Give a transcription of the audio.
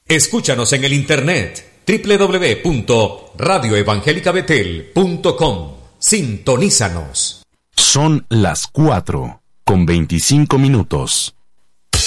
Escúchanos en el internet www.radioevangelicabetel.com. Sintonízanos. Son las 4:25.